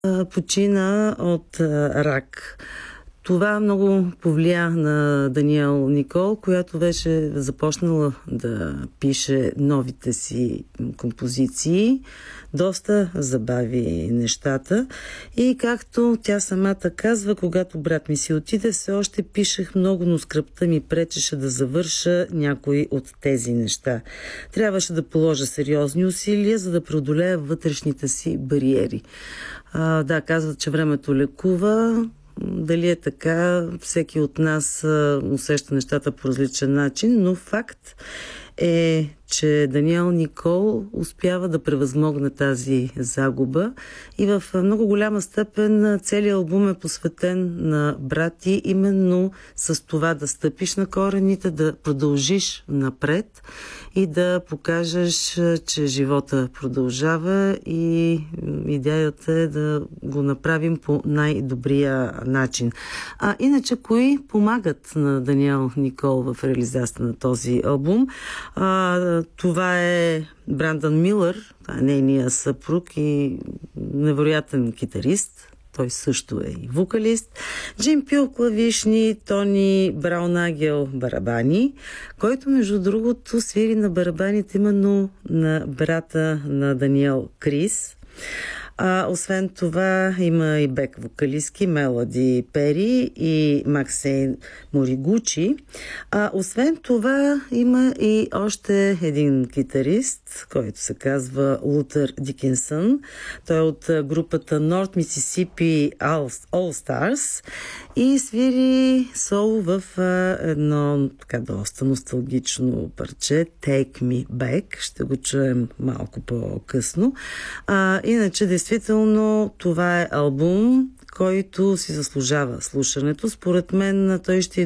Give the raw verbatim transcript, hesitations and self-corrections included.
Почина от рак. Това много повлия на Даниел Никол, която беше започнала да пише новите си композиции. Доста забави нещата. И както тя самата казва, когато брат ми си отиде, все още пишех много, но скръпта ми пречеше да завърша някои от тези неща. Трябваше да положа сериозни усилия, за да преодолея вътрешните си бариери. А, да, казват, че времето лекува. Дали е така, всеки от нас усеща нещата по различен начин, но факт е, че Даниел Никол успява да превъзмогне тази загуба и в много голяма степен целият албум е посветен на брат ти, именно с това да стъпиш на корените, да продължиш напред и да покажеш, че живота продължава и идеята е да го направим по най-добрия начин. А иначе, кои помагат на Даниел Никол в реализацията на този албум? А, това е Брандън Милър, това е нейния съпруг и невероятен китарист. Той също е и вокалист. Джим Пил клавишни, Тони Браунагел барабани, който между другото свири на барабаните именно на брата на Даниел Крис. А, освен това има и бек вокалистки Мелоди Пери и Максейн Моригучи. А, освен това има и още един китарист, който се казва Лутър Дикинсън. Той е от групата North Mississippi All Stars и свири соло в а, едно така доста носталгично парче Take Me Back. Ще го чуем малко по-късно. А, иначе, действително, това е албум, който си заслужава слушането. Според мен той ще